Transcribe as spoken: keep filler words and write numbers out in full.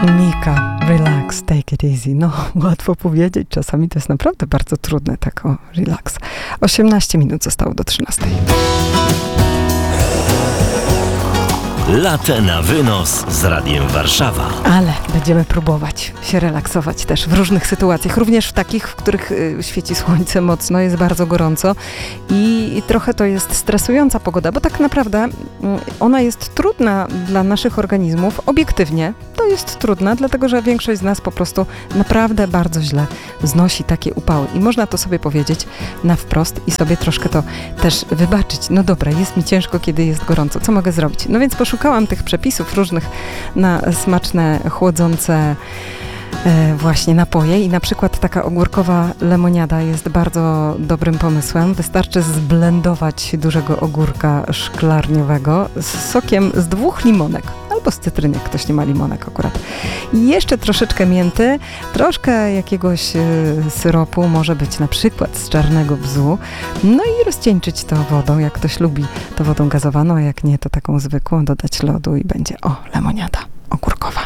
Mika, relax, take it easy. No, łatwo powiedzieć, czasami to jest naprawdę bardzo trudne, tak o, relax. osiemnaście minut zostało do trzynastej. Latę na wynos z Radiem Warszawa. Ale będziemy próbować się relaksować też w różnych sytuacjach, również w takich, w których y, świeci słońce mocno, jest bardzo gorąco i, i trochę to jest stresująca pogoda, bo tak naprawdę y, ona jest trudna dla naszych organizmów, obiektywnie to jest trudna, dlatego że większość z nas po prostu naprawdę bardzo źle znosi takie upały i można to sobie powiedzieć na wprost i sobie troszkę to też wybaczyć. No dobra, jest mi ciężko, kiedy jest gorąco, co mogę zrobić? No więc poszukałam tych przepisów różnych na smaczne, chłodzące e, właśnie napoje i na przykład taka ogórkowa lemoniada jest bardzo dobrym pomysłem. Wystarczy zblendować dużego ogórka szklarniowego z sokiem z dwóch limonek albo z cytryny, jak ktoś nie ma limonek akurat. I jeszcze troszeczkę mięty, troszkę jakiegoś e, syropu, może być na przykład z czarnego bzu. No i rozcieńczyć to wodą, jak ktoś lubi, to wodą gazowaną, a jak nie, to taką zwykłą, dodać lodu i będzie, o, lemoniada ogórkowa.